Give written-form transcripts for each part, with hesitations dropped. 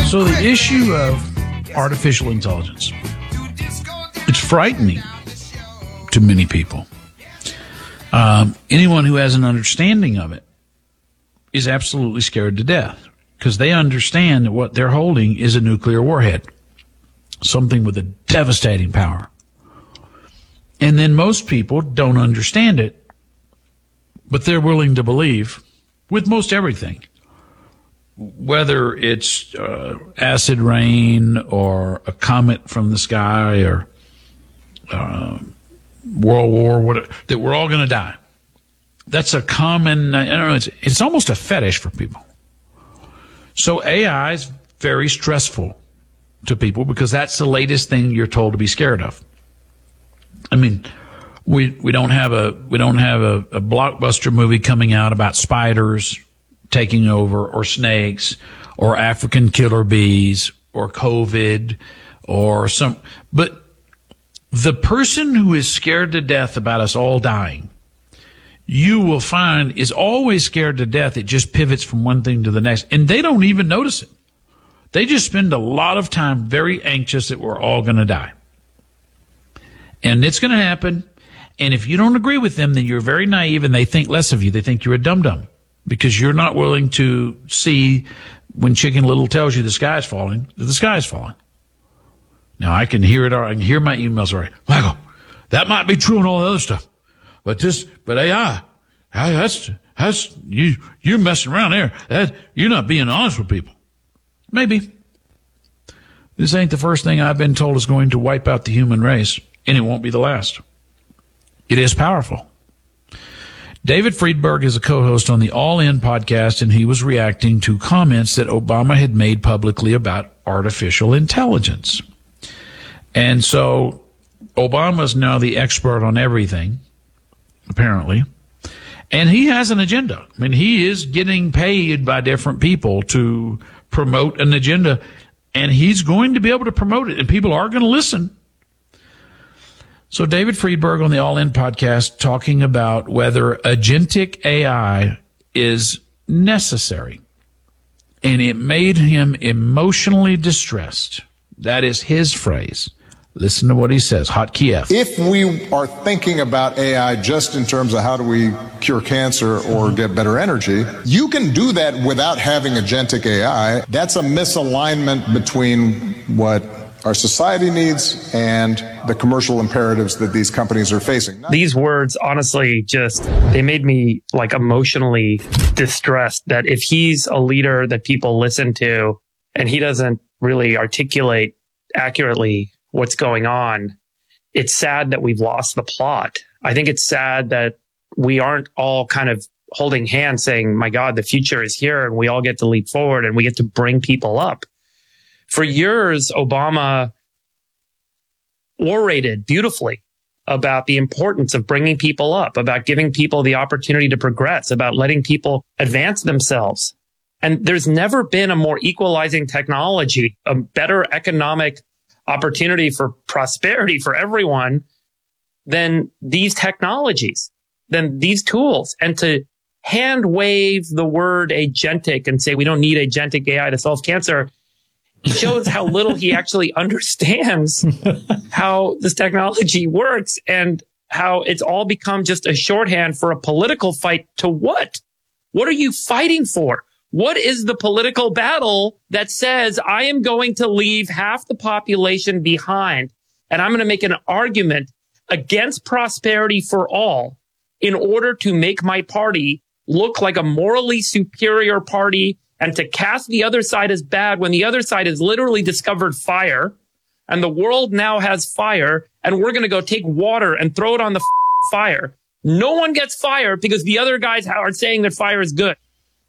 So the issue of artificial intelligence, it's frightening to many people. Anyone who has an understanding of it is absolutely scared to death because they understand that what they're holding is a nuclear warhead, something with a devastating power. And then most people don't understand it, but they're willing to believe with most everything, whether it's acid rain or a comet from the sky or World War, whatever, that we're all going to die. That's a common, I don't know, it's almost a fetish for people. So AI is very stressful to people because that's the latest thing you're told to be scared of. I mean, we don't have a blockbuster movie coming out about spiders taking over or snakes or African killer bees or COVID or but the person who is scared to death about us all dying, you will find is always scared to death. It just pivots from one thing to the next, and they don't even notice it. They just spend a lot of time very anxious that we're all going to die. And it's going to happen. And if you don't agree with them, then you're very naive and they think less of you. They think you're a dum-dum because you're not willing to see when Chicken Little tells you the sky's falling, that the sky's falling. Now, I can hear it, or I can hear my emails already. Michael, that might be true and all the other stuff. But AI, you're messing around there. You're not being honest with people. Maybe. This ain't the first thing I've been told is going to wipe out the human race, and it won't be the last. It is powerful. David Friedberg is a co-host on the All In podcast, and he was reacting to comments that Obama had made publicly about artificial intelligence. And so Obama's now the expert on everything, apparently. And he has an agenda. I mean, he is getting paid by different people to promote an agenda, and he's going to be able to promote it, and people are going to listen. So David Friedberg on the All In podcast talking about whether agentic AI is necessary, and it made him emotionally distressed. That is his phrase. Listen to what he says. Hot Kiev. If we are thinking about AI just in terms of how do we cure cancer or get better energy, you can do that without having agentic AI. That's a misalignment between what our society needs and the commercial imperatives that these companies are facing. These words, honestly, they made me like emotionally distressed that if he's a leader that people listen to and he doesn't really articulate accurately what's going on, it's sad that we've lost the plot. I think it's sad that we aren't all kind of holding hands saying, my God, the future is here and we all get to leap forward and we get to bring people up. For years, Obama orated beautifully about the importance of bringing people up, about giving people the opportunity to progress, about letting people advance themselves. And there's never been a more equalizing technology, a better economic opportunity for prosperity for everyone than these technologies, than these tools. And to hand wave the word agentic and say we don't need agentic AI to solve cancer shows how little he actually understands how this technology works and how it's all become just a shorthand for a political fight to what? What are you fighting for? What is the political battle that says I am going to leave half the population behind and I'm going to make an argument against prosperity for all in order to make my party look like a morally superior party and to cast the other side as bad when the other side has literally discovered fire and the world now has fire and we're going to go take water and throw it on the fire. No one gets fire because the other guys are saying that fire is good.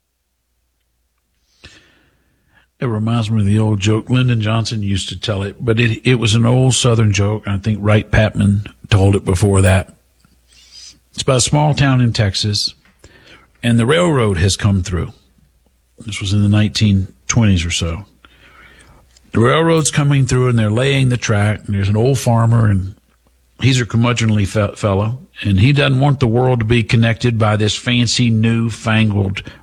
It reminds me of the old joke. Lyndon Johnson used to tell it, but it was an old Southern joke. I think Wright Patman told it before that. It's about a small town in Texas, and the railroad has come through. This was in the 1920s or so. The railroad's coming through, and they're laying the track, and there's an old farmer, and he's a curmudgeonly fellow, and he doesn't want the world to be connected by this fancy, newfangled